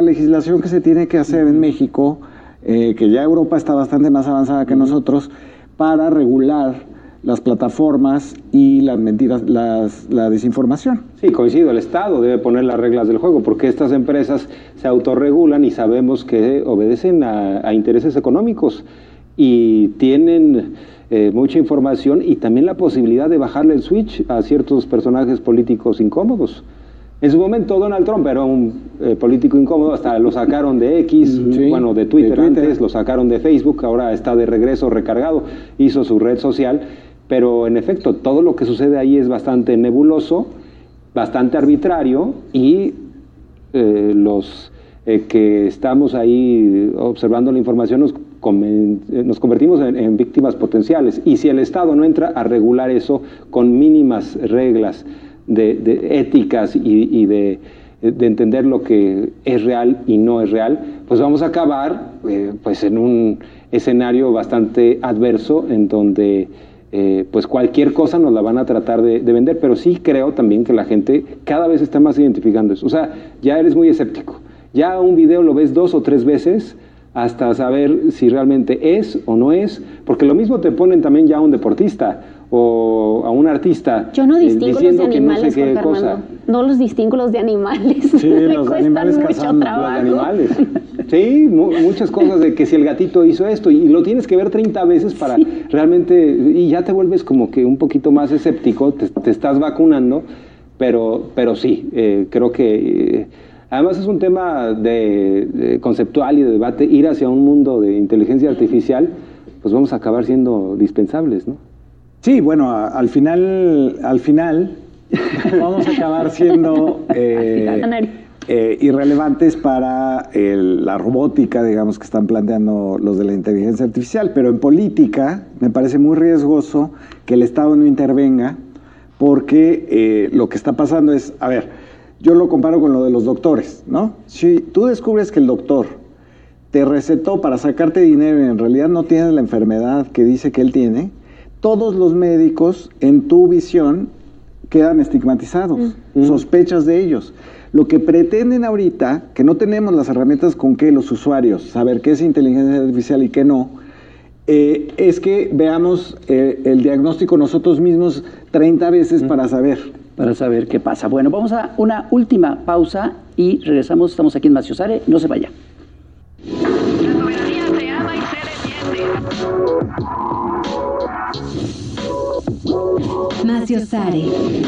legislación que se tiene que hacer en México, que ya Europa está bastante más avanzada que nosotros, para regular las plataformas y las mentiras, la desinformación. Sí, coincido, el Estado debe poner las reglas del juego, porque estas empresas se autorregulan y sabemos que obedecen a intereses económicos y tienen mucha información y también la posibilidad de bajarle el switch a ciertos personajes políticos incómodos. En su momento Donald Trump era un político incómodo, hasta lo sacaron de X, bueno, de Twitter antes, lo sacaron de Facebook, ahora está de regreso recargado, hizo su red social, pero en efecto todo lo que sucede ahí es bastante nebuloso, bastante arbitrario y los que estamos ahí observando la información nos convertimos en víctimas potenciales, y si el Estado no entra a regular eso con mínimas reglas de éticas y de entender lo que es real y no es real, pues vamos a acabar pues en un escenario bastante adverso en donde pues cualquier cosa nos la van a tratar de vender. Pero sí creo también que la gente cada vez está más identificando eso. O sea, ya eres muy escéptico, ya un video lo ves 2 o 3 veces hasta saber si realmente es o no es, porque lo mismo te ponen también ya a un deportista o a un artista. Yo no distingo los de animales, no sé qué cosa. No los distingo los de animales. Sí, los animales cazando. Los animales. Sí, muchas cosas de que si el gatito hizo esto, y lo tienes que ver 30 veces para realmente, y ya te vuelves como que un poquito más escéptico, te estás vacunando, pero sí, creo que además es un tema de conceptual y de debate. Ir hacia un mundo de inteligencia artificial, pues vamos a acabar siendo dispensables, ¿no? Sí, bueno, al final vamos a acabar siendo irrelevantes para la robótica, digamos, que están planteando los de la inteligencia artificial. Pero en política me parece muy riesgoso que el Estado no intervenga, porque lo que está pasando es, a ver, yo lo comparo con lo de los doctores, ¿no? Si tú descubres que el doctor te recetó para sacarte dinero y en realidad no tienes la enfermedad que dice que él tiene, todos los médicos en tu visión quedan estigmatizados, sospechas de ellos. Lo que pretenden ahorita, que no tenemos las herramientas con que los usuarios saber qué es inteligencia artificial y qué no, es que veamos el diagnóstico nosotros mismos 30 veces para saber qué pasa. Bueno, vamos a una última pausa y regresamos. Estamos aquí en Macio Sare, no se vaya. La soberanía se ama y se defiende. Macio Sare.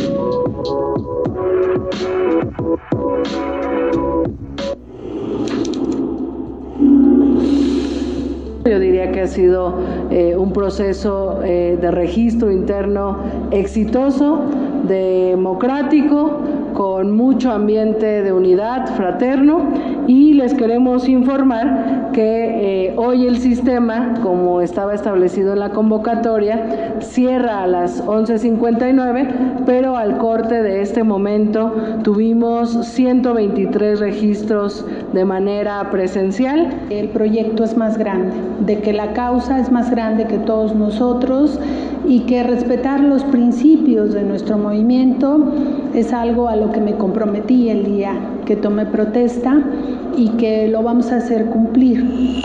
Yo diría que ha sido un proceso de registro interno exitoso, democrático, con mucho ambiente de unidad fraterno, y les queremos informar que hoy el sistema, como estaba establecido en la convocatoria, cierra a las 11:59, pero al corte de este momento tuvimos 123 registros de manera presencial. El proyecto es más grande, de que la causa es más grande que todos nosotros, y que respetar los principios de nuestro movimiento es algo a lo que me comprometí el día que tomé protesta, y que lo vamos a hacer cumplir.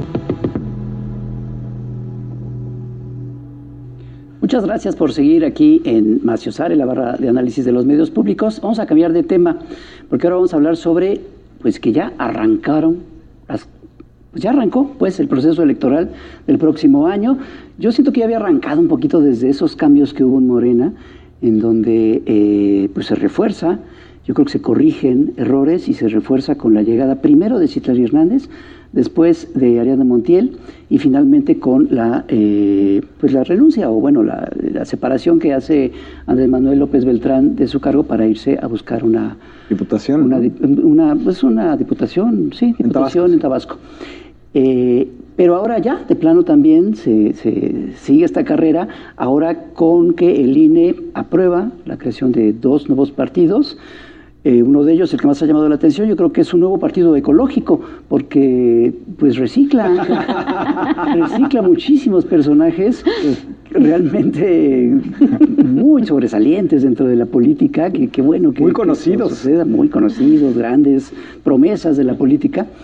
Muchas gracias por seguir aquí en Macio Sare, la barra de análisis de los medios públicos. Vamos a cambiar de tema, porque ahora vamos a hablar sobre, pues, que ya arrancaron ya arrancó pues el proceso electoral del próximo año. Yo siento que ya había arrancado un poquito desde esos cambios que hubo en Morena, en donde pues se refuerza, yo creo que se corrigen errores y se refuerza con la llegada primero de Citlali Hernández, después de Ariadna Montiel, y finalmente con pues la renuncia, o bueno, la separación que hace Andrés Manuel López Beltrán de su cargo para irse a buscar una diputación, una diputación, sí, diputación en Tabasco. Pero ahora ya, de plano también se sigue esta carrera, ahora con que el INE aprueba la creación de 2 nuevos partidos. Uno de ellos, el que más ha llamado la atención, yo creo que es un nuevo partido ecológico, porque pues recicla muchísimos personajes realmente muy sobresalientes dentro de la política, que bueno que muy conocidos, muy conocidos, grandes promesas de la política.